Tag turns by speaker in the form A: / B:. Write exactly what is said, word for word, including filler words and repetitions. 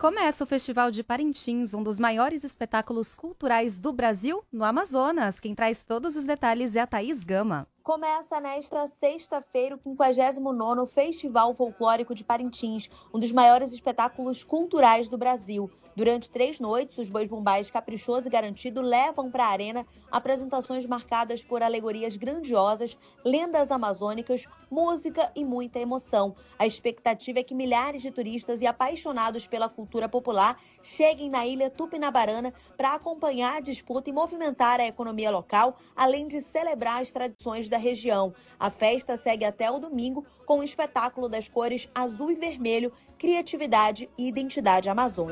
A: Começa o Festival de Parintins, um dos maiores espetáculos culturais do Brasil, no Amazonas. Quem traz todos os detalhes é a Thaís Gama.
B: Começa nesta sexta-feira o quinquagésimo nono Festival Folclórico de Parintins, um dos maiores espetáculos culturais do Brasil. Durante três noites, os Bois Bumbás Caprichoso e Garantido levam para a arena apresentações marcadas por alegorias grandiosas, lendas amazônicas, música e muita emoção. A expectativa é que milhares de turistas e apaixonados pela cultura popular cheguem na ilha Tupinabarana para acompanhar a disputa e movimentar a economia local, além de celebrar as tradições da região. A festa segue até o domingo com o espetáculo das cores azul e vermelho, criatividade e identidade amazônica.